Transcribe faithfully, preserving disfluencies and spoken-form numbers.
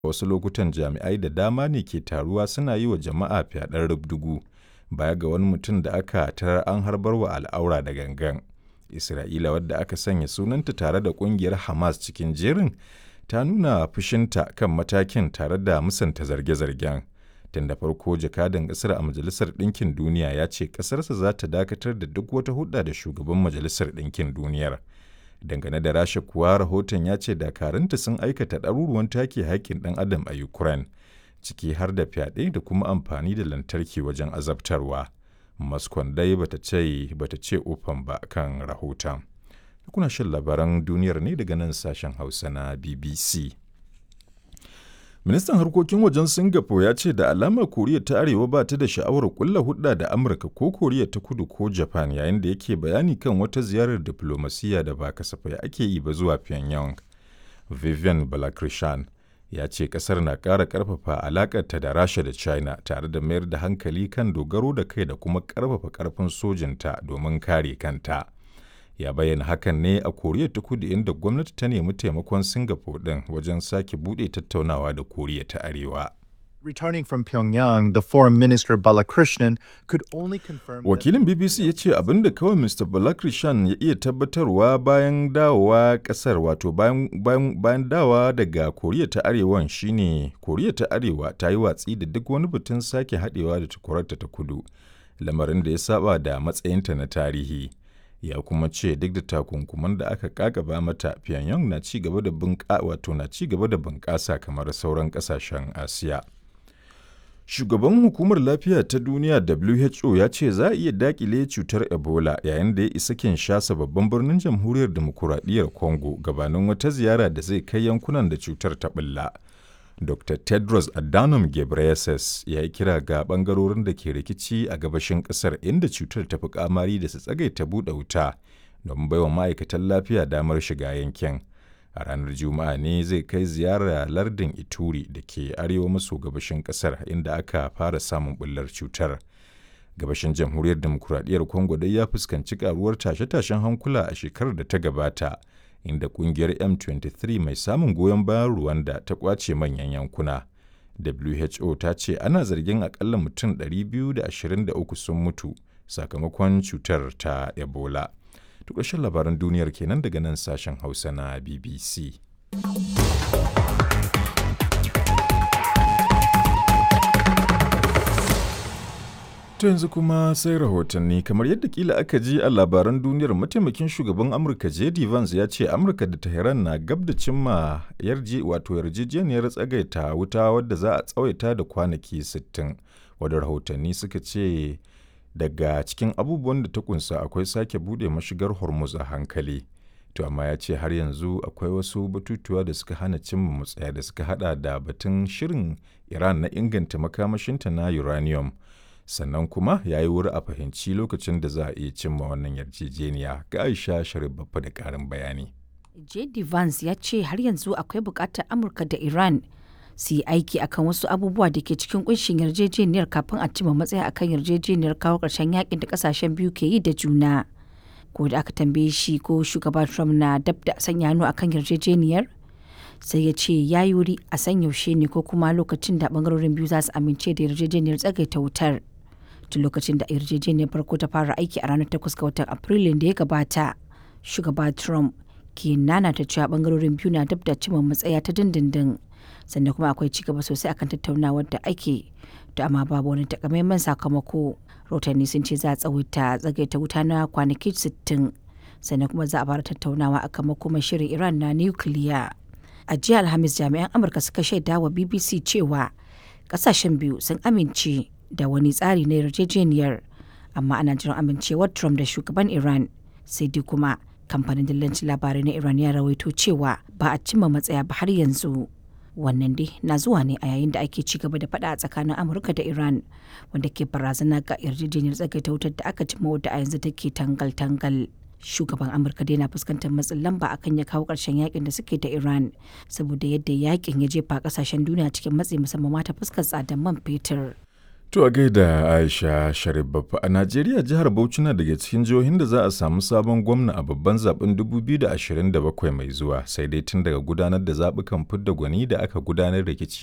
wasu lokutan jami'ai da dama ne ke taruwa suna yi wa jama'a fyaɗen rubdugu baya ga wani mutum da aka tarar an harbar wa al'aura da gangan. Isra'ila, wadda aka sanya sunanta tare da ƙungiyar Hamas cikin jerin, ta nuna fushinta kan matakin tare da musanta zarge-zargen. Tun da farko jakadan ƙasar a Majalisar Ɗinkin Duniya ya ce ƙasarsa za ta dakatar da duk wata hulɗa da shugaban Majalisar Ɗinkin Duniyar. Dangane da Rasha kuwa, rahoton ya ce dakarunta sun aikata ɗaruruwan take haƙƙin ɗan adam a Ukraine, ciki har da fyaɗe da kuma amfani da lantarki wajen azabtarwa. Moscow dai bata ce bata ce ufan ba kan rahoton. Kuna shan labaran duniyar ne daga nan sashen Hausa na B B C. Ministan harkokin wajen Singapore ya ce da alama Koriya ta Arewa ba ta da sha'awar kulla hudda da Amurka ko Koriya ta Kudu ko Japan, yayin da yake bayani kan wata ziyarar diflomasiyya da ba kasafai ake yi ba zuwa Pyongyang. Vivian Balakrishnan ya ce kasar na ƙara ƙarfafa alaƙarta da Rasha da China, tare da mayar da hankali kan dogaro da kai da kuma ƙarfafa ƙarfin sojinta domin kare kanta. Ya bayyana hakan ne a Koriya ta Kudu, inda gwamnati ta nemi taimakon Singapore ɗin wajen sake buɗe tattaunawa da Koriya ta Arewa. Returning from Pyongyang, the Foreign Minister Balakrishnan could only confirm. Wakilin B B C ya ce abin da kawai Mister Balakrishnan ya iya tabbatarwa bayan dawowa ƙasar, wato bayan, bayan, bayan dawowa daga Koriya ta Arewan shine Koriya ta Arewa ta yi watsi da duk wani batun sake haɗewa da takwararta ta Kudu, lamarin da ya saba da matsayinta na tarihi. Ya kuma ce duk da takunkuman da aka kakaba mata, Pyongyang na ci gaba da bunƙa wato na ci gaba da bunƙasa kamar sauran ƙasashen Asiya. Shugaban Hukumar Lafiya ta Duniya W H O ya ce za a iya daƙile cutar Ebola yayin da ya isa Kinshasa, babban birnin Jamhuriyar Dimokuraɗiyyar Congo, gabanin wata ziyara da zai kai yankunan da cutar ta ɓulla. Doctor Tedros Adhanom Ghebreyesus ya yi kira ga ɓangarorin da ke rikici a gabashin ƙasar inda cutar ta fi ƙamari da su tsagaita buɗe wuta don baiwa ma'aikatan lafiya damar shiga yankin. A ranar Juma'a ne zai kai ziyara lardin Ituri da ke arewa maso gabashin ƙasar, inda aka fara samun ɓullar cutar. Gabashin Jamhuriyar Dimokuraɗiyyar Congo dai ya fuskanci ƙaruwar tashe-tashen hankula a shekarar da ta gabata, inda kungiyar M twenty-three mai samun goyon bayan Rwanda ta kwace manyan yankuna. W H O ta ce ana zargin akalla mutum ɗari biyu da ashirin da uku sun mutu sakamakon cutar ta Ebola. Tukashin labaran duniyar kenan daga nan sashen Hausa na B B C. To yanzu kuma sai rahotanni. Kamar yadda kila aka ji a labaran duniyar, mataimakin shugaban Amurka J D Vance ya ce Amurka da Tehran na gab da cimma yarje wato yarjejeniyar tsagaita wuta wadda za a tsawaita da kwanaki sittin, wadda rahotanni suka ce daga cikin abubuwan da ta kunsa akwai sake bude mashigar Hormuz a hankali. To amma ya ce har yanzu akwai wasu batutuwa da suka hana cimma matsaya, da suka hada da batun shirin Iran na inganta makamashinta na uranium. Sannan kuma ya yi wuri a fahimci lokacin da za a iya cimma wannan yarjejeniya. Ga Aisha Sharif Baffa da ƙarin bayani. J D Vance ya ce har yanzu akwai buƙatar Amurka da Iran su yi aiki akan wasu abubuwa da ke cikin kunshin yarjejeniyar kafin a cimma matsaya akan yarjejeniyar kawo ƙarshen yakin da ƙasashen biyu ke yi da juna. Ko da aka tambaye shi ko shugaba Trump na dab da sanya hannu akan yarjejeniyar, sai ya ce ya yi wuri a san yaushe ne ko kuma lokacin da bangarorin biyu za su amince da yarjejeniyar tsagaita wutar. Tun lokacin da yarjejeniyar farko ta fara aiki a ranar takwas ga watan Afrilun da ya gabata, shugaba Trump ke nanata cewa bangarorin biyu na dab da cimma matsaya ta dindindin, sannan kuma akwai ci gaba sosai akan tattaunawar da ake, to amma babu wani takamaiman sakamako. Rahotanni sun ce za a tsawaita tsagaita wuta na kwanaki sittin, sannan kuma za a fara tattaunawa akan makomar shirin Iran na nukiliya. A jiya Alhamis, jami'an Amurka suka shaida wa B B C cewa kasashen biyu sun amince da wani tsari na yarjejeniyar, amma ana jiran amincewar Trump da shugaban Iran. Sai dai kuma kamfanin dillancin labarai na Iran ya rawaito cewa ba a cimma matsaya ba har yanzu. Wannan dai na zuwa ne a yayin da ake ci gaba da faɗa a tsakanin Amurka da Iran, wanda ke barazana ga yarjejeniyar tsagaita wutar da aka cimma, wadda a yanzu take tangal-tangal. Shugaban Amurka dai na fuskantar matsin lamba akan ya kawo ƙarshen yakin da suke da Iran, saboda yadda yakin ya jefa ƙasashen duniya cikin matsi, musamman ma ta fuskar tsadar man fetur. To a gaida Aisha Sharif Baffa a Najeriya jihar Bauchi na daga cikin jihohin da za a samu sabon gwamna a babban zaben dubu biyu da ashirin da bakwai mai zuwa sai dai tun daga gudanar da zaɓukan fidda gwani da aka gudanar rikici